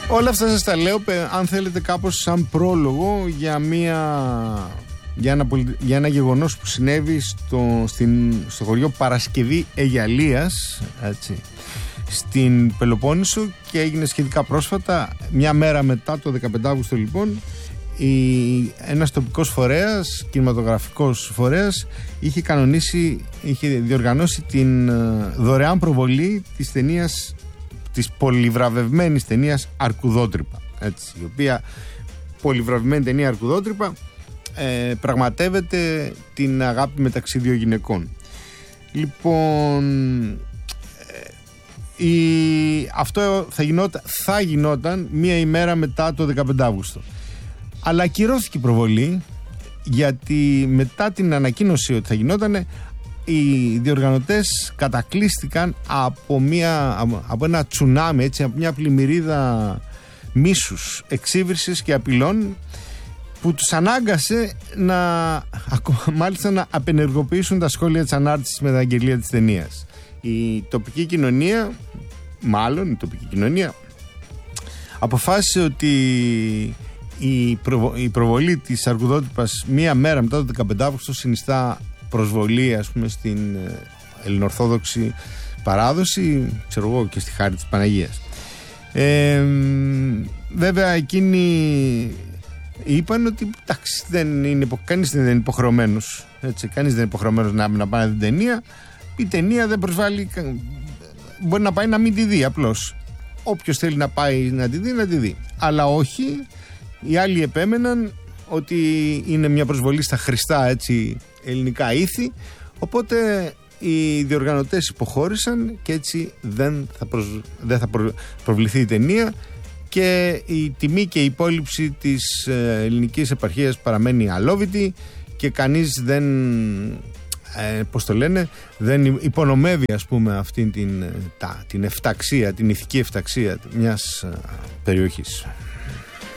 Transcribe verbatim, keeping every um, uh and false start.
Όλα αυτά σας τα λέω, αν θέλετε, κάπως σαν πρόλογο για, μια, για, ένα, για ένα γεγονός που συνέβη στο, στην, στο χωριό Παρασκευή Αιγιαλίας, έτσι, στην Πελοπόννησο, και έγινε σχετικά πρόσφατα, μια μέρα μετά το δεκαπέντε Αυγούστου λοιπόν. Η, ένας τοπικός φορέας, κινηματογραφικός φορέας, είχε κανονίσει, είχε διοργανώσει την uh, δωρεάν προβολή της ταινίας, της πολυβραβευμένης ταινίας Αρκουδότρυπα, έτσι, η οποία πολυβραβευμένη ταινία Αρκουδότρυπα ε, πραγματεύεται την αγάπη μεταξύ δύο γυναικών. Λοιπόν, ε, η, αυτό θα γινόταν, θα γινόταν μία ημέρα μετά το δεκαπέντε Αυγούστου. Αλλά ακυρώθηκε η προβολή, γιατί μετά την ανακοίνωση ότι θα γινόταν, οι διοργανωτές κατακλείστηκαν από, μια, από ένα τσουνάμι, έτσι, από μια πλημμυρίδα μίσους, εξύβρισης και απειλών, που τους ανάγκασε να, μάλιστα, να απενεργοποιήσουν τα σχόλια της ανάρτησης με τα αγγελία της ταινίας. Η τοπική κοινωνία, μάλλον η τοπική κοινωνία, αποφάσισε ότι η, προβο, η προβολή της Αρκουδότρυπας μία μέρα μετά το δεκαπέντε Αυγούστου συνιστά προσβολή, ας πούμε, στην ελληνοορθόδοξη παράδοση, ξέρω εγώ, και στη χάρη της Παναγίας. Ε, βέβαια εκείνοι είπαν ότι εντάξει, δεν είναι, κανείς δεν είναι υποχρεωμένος, έτσι, κανείς δεν είναι υποχρεωμένος να, να πάει να δει την ταινία. Η ταινία δεν προσβάλλει, μπορεί να πάει να μην τη δει απλώς. Όποιος θέλει να πάει να τη δει, να τη δει. Αλλά όχι, οι άλλοι επέμεναν ότι είναι μια προσβολή στα χρηστά, έτσι, ελληνικά ήθη, οπότε οι διοργανωτές υποχώρησαν και έτσι δεν θα, προσ... δεν θα προ... προβληθεί η ταινία, και η τιμή και η υπόλοιψη της ελληνικής επαρχίας παραμένει αλόβητη και κανείς δεν, ε, πώς το λένε, δεν υπονομεύει, ας πούμε, αυτήν την, τα, την εφταξία, την ηθική εφταξία μιας ε, περιοχής.